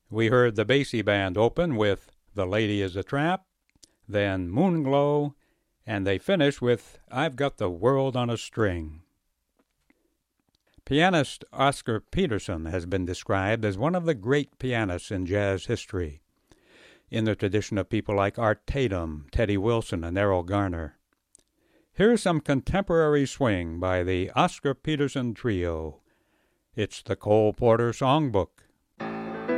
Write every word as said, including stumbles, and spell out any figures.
We heard the Basie Band open with The Lady is a Trap, then Moonglow, and they finish with I've Got the World on a String. Pianist Oscar Peterson has been described as one of the great pianists in jazz history, in the tradition of people like Art Tatum, Teddy Wilson, and Errol Garner. Here's some contemporary swing by the Oscar Peterson Trio. It's the Cole Porter Songbook.